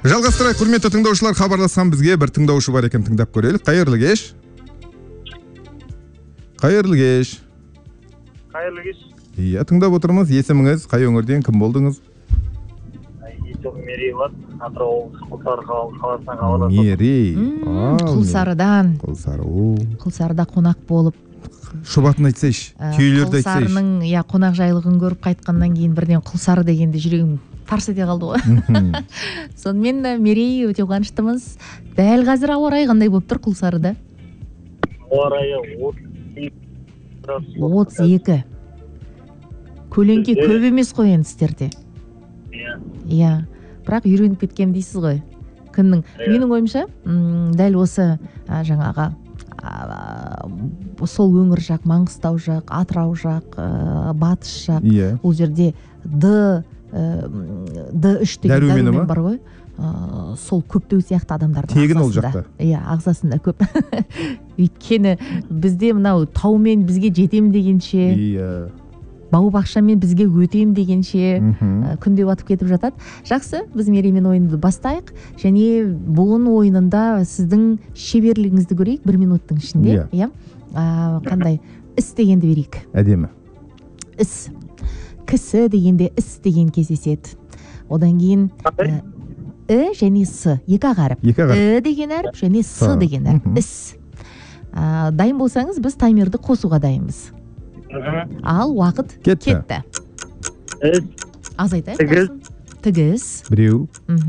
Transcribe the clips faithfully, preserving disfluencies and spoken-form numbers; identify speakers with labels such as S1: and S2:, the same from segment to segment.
S1: Жалғастырайық, құрметті тыңдаушылар, хабарласқан бізге бір тыңдаушы бар екен, тыңдап көрелік. Қайырлы кеш. Қайырлы кеш.
S2: Қайырлы кеш.
S1: Иә, тыңдап отырмыз. Есіміңіз, қай өңірден кім болдыңыз?
S2: Есімім Мерей бар. Атырау Құлсары қаласынан хабарласып.
S1: Мерей.
S3: Құлсарыдан.
S1: Құлсары.
S3: Құлсарыда қонақ болып.
S1: Шұбатын айтсайшы, түйелерді айтсайшы.
S3: Құлсарының я қонақ жайлығын көріп қайтқаннан кейін бірден Құлсары дегенде жүрегім тарс ете қалды ғой. Сонымен Мерей, өте қуаныштымыз. Дәл қазір ауа райы қандай болып тұр Құлсарыда?
S2: Ауа райы
S3: отыз екі. Көлеңке көп емес қой енді сіздерде.
S2: Иә.
S3: Иә. Бірақ үйреніп кеткем дейсіз ғой. Күннің. Менің ойымша, дәл осы жаңаға сол өңір жақ, Маңғыстау жақ, Атырау жақ, батыс жақ, ол жерде Д Д үш деген дәрумен бар ғой. Сол көптеу сияқты адамдардың
S1: тегін ол жақта.
S3: Иә, ағзасында көп. Өйткені бізде мынау таумен бізге жетем дегенше, бау бақшамен бізге өтем дегенше күнде батып кетіп жатады. Жақсы, біз Мереймен ойынды бастайық. Және бұғын ойынында сіздің шеберлігіңізді көрейік бір минуттың ішінде. Иә. Қандай іс дегенді берейік.
S1: Әдемі.
S3: Іс. Кісі дегенде іс деген кездеседі. Одан кейін і және с. Екі ағарып. І деген әріп және с деген әріп. Іс. Дайын болсаңыз, біз таймерді қосуға дайынбыз. Ал уақыт кетті. Азайтайық.
S2: Тігіз.
S3: Тігіз.
S1: Біреу.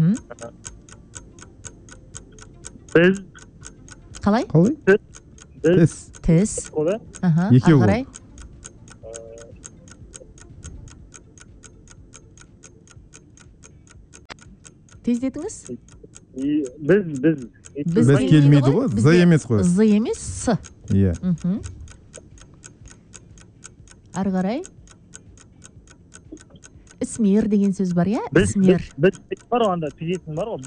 S2: Біз.
S3: Қалай?
S1: Қалай?
S2: Біз.
S3: Тіс.
S1: Екеу бол.
S3: Тездетіңіз?
S2: Біз, біз.
S1: Біз келмейді ғой, з емес қой.
S3: З емес, с.
S1: Иә.
S3: Ары қарай. Ісмер деген сөз бар, иә? Ісмер.
S2: Біз бар ғой, анда, пизетін бар ғой.